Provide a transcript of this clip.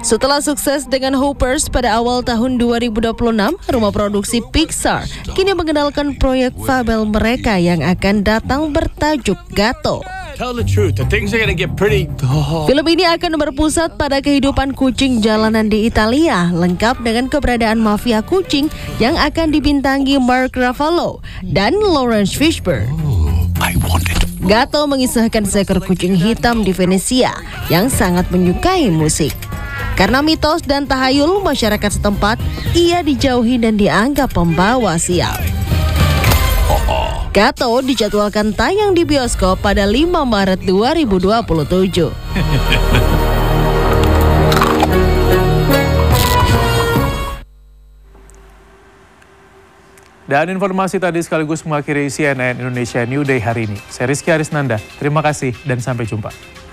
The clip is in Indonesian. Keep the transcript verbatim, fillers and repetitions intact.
Setelah sukses dengan Hoppers pada awal tahun dua ribu dua puluh enam, rumah produksi Pixar kini mengenalkan proyek fabel mereka yang akan datang bertajuk Gato. Tell the truth, the things are gonna get pretty. Oh. Film ini akan berpusat pada kehidupan kucing jalanan di Italia, lengkap dengan keberadaan mafia kucing yang akan dibintangi Mark Ruffalo dan Lawrence Fishburne. Oh, I want it. Gato mengisahkan seekor kucing hitam di Venesia yang sangat menyukai musik. Karena mitos dan tahayul masyarakat setempat, ia dijauhi dan dianggap pembawa sial. Gato dijadwalkan tayang di bioskop pada lima Maret dua ribu dua puluh tujuh. Dan informasi tadi sekaligus mengakhiri C N N Indonesia New Day hari ini. Saya Rizky Arisnanda, terima kasih dan sampai jumpa.